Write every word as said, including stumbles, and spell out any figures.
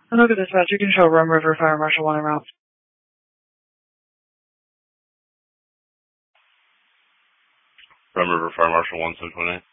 Look at dispatch. You can show Rum River Fire Marshal one en route. Rum River Fire Marshal one seven twenty-eight.